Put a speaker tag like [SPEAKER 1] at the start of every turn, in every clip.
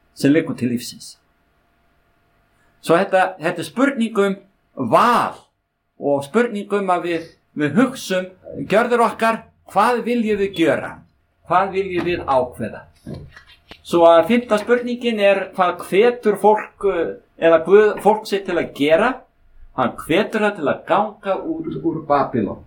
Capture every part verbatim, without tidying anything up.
[SPEAKER 1] sem liggur til lífsins. Svo þetta, þetta er spurningum val og spurningum að við, við hugsum, gjörður okkar, hvað viljum við gjöra? Hvað viljum við ákveða? Svo að fimmta spurningin er hvað hvetur fólk, eða Guð, fólk sér til að gera? Hann hvetur það til að ganga út úr Babylon.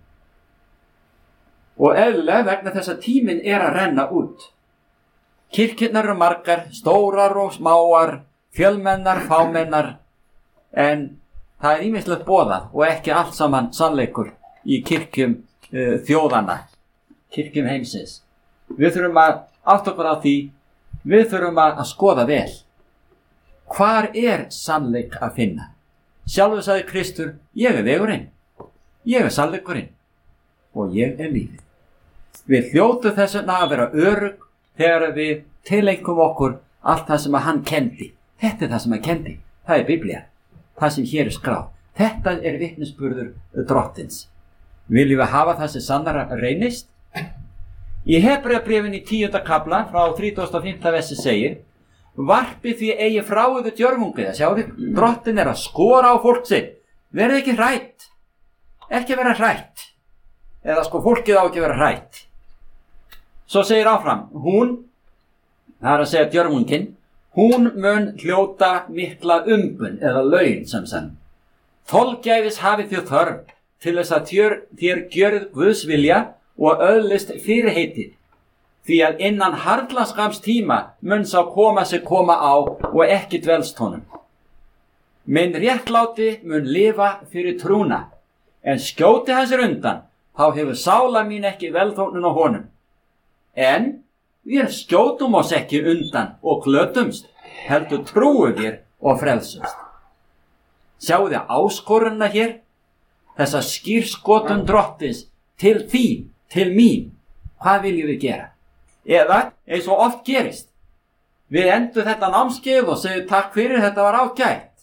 [SPEAKER 1] Og eðlilega vegna þess að tíminn er að renna út. Kirkjurnar eru margar, stórar og smáar, fjölmennar, fámennar, en það er ýmislegt boðað og ekki allt saman sannleikur í kirkjum uh, þjóðanna, kirkjum heimsins. Við þurfum að átta okkur á því, við þurfum að, að skoða vel. Hvar er sannleik að finna? Sjálfur sagði Kristur, ég er vegurinn, ég er sannleikurinn og ég er lífið. Við hljótum þess vegna að vera örugg þegar við tileinkum okkur allt það sem að hann kendi. Þetta er það sem hann kendi. Það er Biblía. Það sem hér er skráð. Þetta er vitnisburður Drottins. Viljum við hafa það sem sannara reynist? Í Hebreabréfinu í tíunda kafla frá þrítugasta og fimmta versi segir: varpið því eigi frá yður djörfungið. Sjáðu, Drottin er að skora á fólk sitt. Verið ekki hrætt. Ekki vera hrætt. Eða sko fólkið á ekki vera hrætt. Svo segir áfram, hún, það er að segja djörfungin, hún mun hljóta mikla umbun eða laun sem sann. Þolgæfis hafið þér þörf til þess að þér, þér gjörð Guðs vilja og öðlist fyrirheitið. Því að innan harðlaskams tíma mun sá koma sig koma á og ekki dvelst honum. Minn réttláti mun lifa fyrir trúna, en skjóti hans er undan, þá hefur sála mín ekki velþóknun á honum. En við skjótum oss ekki undan og glötumst, heldur trúum við og frelsumst. Sjáu þið áskorunna hér, þessa skírskotun Drottins til þín, til mín. Hvað viljum við gera? Eða, eins og oft gerist, við endum þetta námskeið og segjum takk fyrir, þetta var ágætt.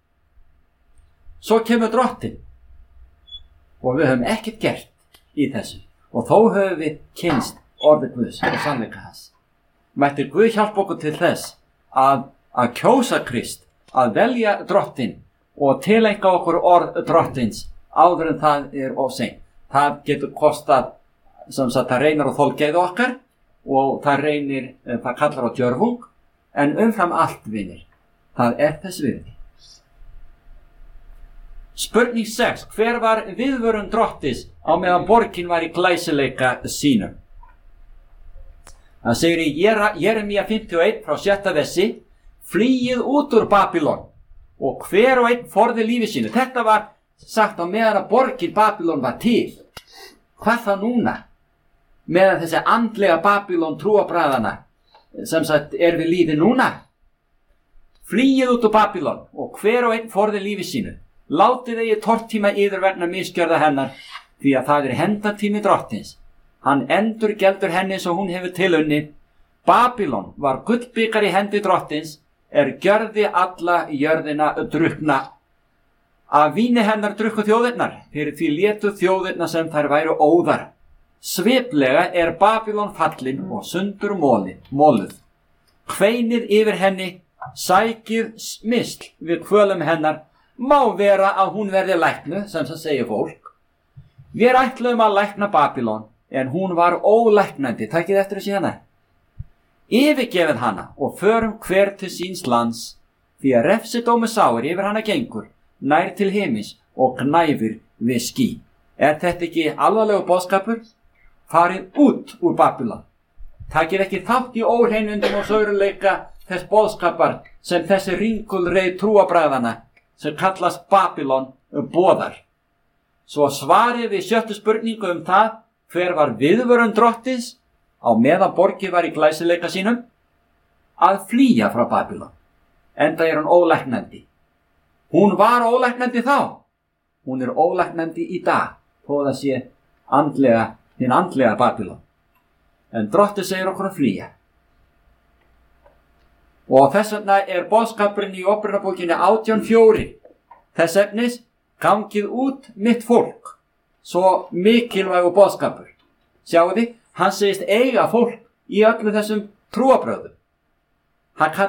[SPEAKER 1] Svo kemur Drottinn og við höfum ekkert gert í þessu og þó höfum við kynnst orðið Guðs og sannleika hans. Mætti Guð hjálpa okkur til þess að, að kjósa Krist, að velja Drottinn og tileinka okkur orð Drottins áður en það er of seint. Það getur kostað, sem sagt, það reynir á þolgæði okkar og það reynir, það kallar á djörfung, en umfram allt vinir, það er þess virði. Spurning sex. Hver var viðvörun Drottis á meðan borgin var í glæsileika sínum? Það segir í Jeremía fimmtíu og eitt frá sjötta versi: flýið út úr Babylon og hver og einn forði lífi sínu. Þetta var sagt á meðan að borgin Babylon var til. Hvað það núna? Meðan þessi andlega Babylon trúabræðana sem sagt er við lífi núna. Flýið út úr Babylon og hver og einn forði lífi sínu. Látið eigi tortíma yður vegna misgjörða hennar, því að það er hendatími Drottins. Hann endur geldur henni svo hún hefur tilunnið. Babylon var gullbikar í hendi Drottins, er gjörði alla jörðina drukna. Af víni hennar drukku þjóðirnar, fyrir því létu þjóðirna sem þær væru óðar. Sviplega er Babylon fallin og sundur móluð. Kveinið yfir henni, sækið smysl við kvölum hennar. Má vera að hún verði læknuð, sem það segir fólk. Við ætluðum að lækna Babylon, en hún var ólæknandi. Takið eftir þessi hana. Yfirgefið hana og förum hver til síns lands, því að refsidómu sáir yfir hana gengur, nær til himins og gnæfir við ský. Er þetta ekki alvarlegur boðskapur? Farið út úr Babylon. Takið ekki þátt í óhreinundum og sauruleika þess boðskapar sem þessi ringulreið trúabræðana sem kallast Babylon boðar. Svo svarið við sjöttu spurningu um það hver var viðvörun Drottins á meðan borgið var í glæsileika sínum, að flýja frá Babylon, enda er hún ólæknandi. Hún var ólæknandi þá, hún er ólæknandi í dag, þó það sé andlega, hinn andlega Babylon. En Drottinn segir okkur að flýja. Og þess vegna er boðskapurinn í Ópererbókinni átján fjögur. Þess efnis, gangið út mitt fólk. Svo mikilvægur boðskapur. Sjáu þið, hann segist eiga fólk í öllu þessum trúarbrögðum. Hann